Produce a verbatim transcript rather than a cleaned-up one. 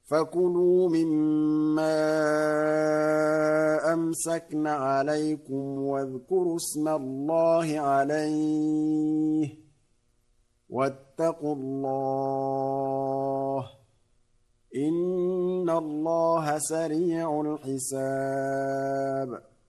فكلوا مما أمسكن عليكم واذكروا اسم الله عليه واتقوا الله إن الله سريع الحساب